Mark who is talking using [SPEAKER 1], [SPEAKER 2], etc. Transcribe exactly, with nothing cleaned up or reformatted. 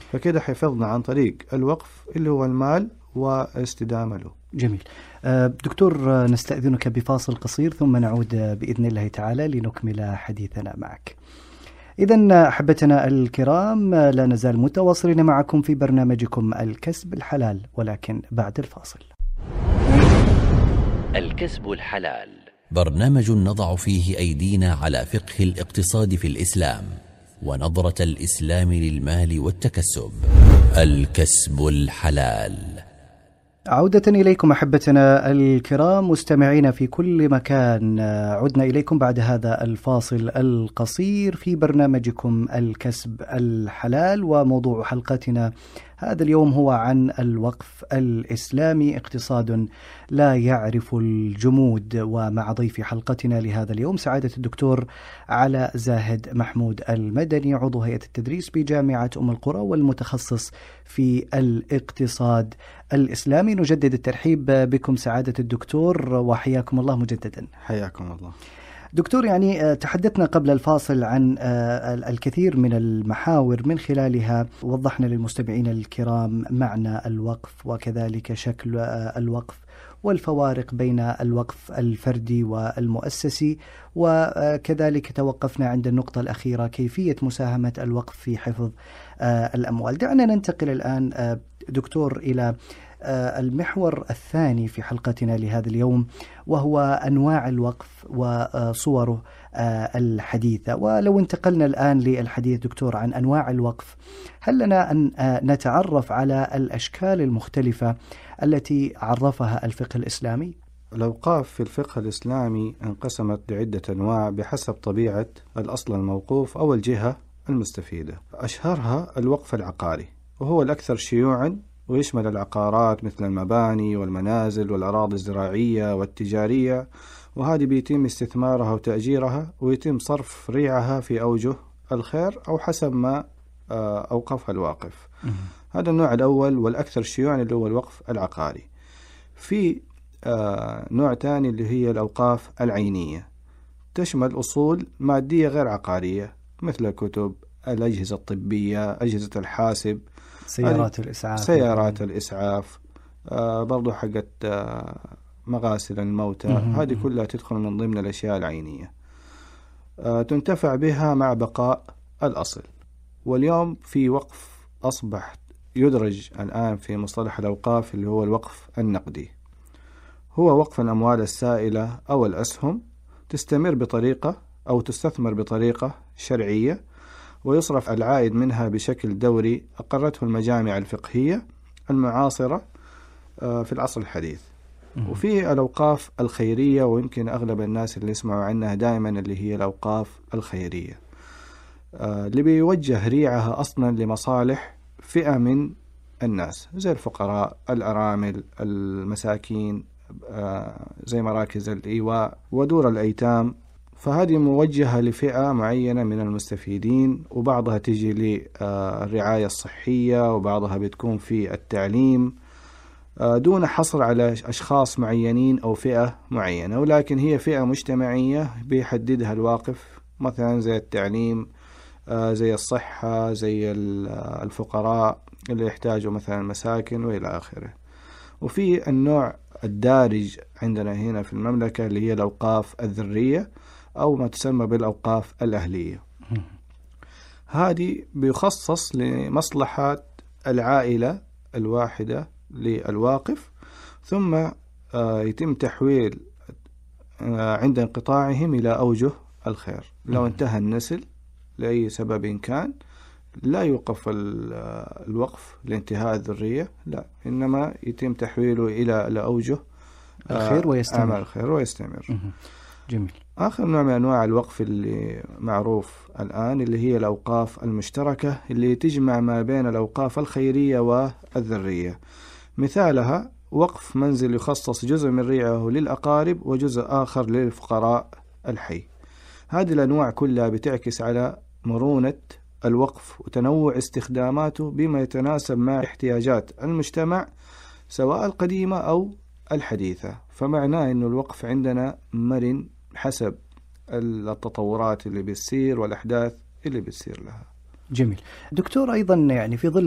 [SPEAKER 1] فكده حفظنا عن طريق الوقف اللي هو المال واستدامة له.
[SPEAKER 2] جميل. دكتور، نستأذنك بفاصل قصير ثم نعود بإذن الله تعالى لنكمل حديثنا معك. إذن أحبتنا الكرام، لا نزال متواصلين معكم في برنامجكم الكسب الحلال، ولكن بعد الفاصل.
[SPEAKER 3] الكسب الحلال،
[SPEAKER 4] برنامج نضع فيه أيدينا على فقه الاقتصاد في الإسلام ونظرة الإسلام للمال والتكسب. الكسب الحلال.
[SPEAKER 2] عودة إليكم أحبتنا الكرام مستمعين في كل مكان، عدنا إليكم بعد هذا الفاصل القصير في برنامجكم الكسب الحلال، وموضوع حلقتنا هذا اليوم هو عن الوقف الإسلامي، اقتصاد لا يعرف الجمود. ومع ضيف حلقتنا لهذا اليوم سعادة الدكتور علاء زاهد محمود المدني، عضو هيئة التدريس بجامعة أم القرى والمتخصص في الاقتصاد الإسلامي. نجدد الترحيب بكم سعادة الدكتور وحياكم الله مجددا.
[SPEAKER 1] حياكم الله
[SPEAKER 2] دكتور. يعني تحدثنا قبل الفاصل عن الكثير من المحاور من خلالها وضحنا للمستمعين الكرام معنى الوقف وكذلك شكل الوقف والفوارق بين الوقف الفردي والمؤسسي، وكذلك توقفنا عند النقطة الأخيرة كيفية مساهمة الوقف في حفظ الأموال. دعنا ننتقل الآن دكتور إلى المحور الثاني في حلقتنا لهذا اليوم، وهو أنواع الوقف وصوره الحديثة. ولو انتقلنا الآن للحديث دكتور عن أنواع الوقف، هل لنا أن نتعرف على الأشكال المختلفة التي عرفها الفقه الإسلامي؟
[SPEAKER 1] الأوقاف في الفقه الإسلامي انقسمت لعدة أنواع بحسب طبيعة الأصل الموقوف أو الجهة المستفيدة. أشهرها الوقف العقاري، وهو الأكثر شيوعا، ويشمل العقارات مثل المباني والمنازل والأراضي الزراعية والتجارية، وهذه بيتم استثمارها وتأجيرها ويتم صرف ريعها في أوجه الخير أو حسب ما أوقفها الواقف. هذا النوع الأول والأكثر شيوعا اللي هو الوقف العقاري. في نوع ثاني اللي هي الأوقاف العينية، تشمل أصول مادية غير عقارية مثل الكتب، الأجهزة الطبية، أجهزة الحاسب،
[SPEAKER 2] سيارات الإسعاف
[SPEAKER 1] سيارات الإسعاف آه برضو حقت آه مغاسل الموتى. هذه كلها تدخل من ضمن الأشياء العينية، آه تنتفع بها مع بقاء الأصل. واليوم في وقف أصبح يدرج الآن في مصطلح الأوقاف اللي هو الوقف النقدي، هو وقف الأموال السائلة أو الأسهم تستمر بطريقة أو تستثمر بطريقة شرعية، ويصرف العائد منها بشكل دوري أقرته المجامع الفقهية المعاصرة في العصر الحديث. وفي الأوقاف الخيرية، ويمكن أغلب الناس اللي يسمعوا عنها دائما اللي هي الأوقاف الخيرية اللي بيوجه ريعها أصلا لمصالح فئة من الناس زي الفقراء، الأرامل، المساكين، زي مراكز الإيواء ودور الأيتام. فهذه موجهة لفئة معينة من المستفيدين، وبعضها تجي للرعاية الصحية، وبعضها بتكون في التعليم، دون حصر على أشخاص معينين أو فئة معينة، ولكن هي فئة مجتمعية بيحددها الواقف، مثلا زي التعليم، زي الصحة، زي الفقراء اللي يحتاجوا مثلا مساكن وإلى آخره. وفي النوع الدارج عندنا هنا في المملكة اللي هي الأوقاف الذرية أو ما تسمى بالأوقاف الأهلية. هذه بيخصص لمصلحة العائلة الواحدة للواقف، ثم يتم تحويل عند انقطاعهم إلى أوجه الخير. لو انتهى النسل لأي سبب كان لا يوقف الوقف لانتهاء الذرية، لا، إنما يتم تحويله إلى لأوجه
[SPEAKER 2] الخير ويستمر.
[SPEAKER 1] أعمال الخير ويستمر.
[SPEAKER 2] جميل.
[SPEAKER 1] آخر نوع من أنواع الوقف اللي معروف الآن اللي هي الأوقاف المشتركة، اللي تجمع ما بين الأوقاف الخيرية والذرية. مثالها وقف منزل يخصص جزء من ريعه للأقارب وجزء آخر للفقراء الحي. هذه الأنواع كلها بتعكس على مرونة الوقف وتنوع استخداماته بما يتناسب مع احتياجات المجتمع سواء القديمة أو الحديثة. فمعناه أن الوقف عندنا مرن حسب التطورات اللي بتصير والأحداث اللي بتصير لها.
[SPEAKER 2] جميل. دكتور، أيضا يعني في ظل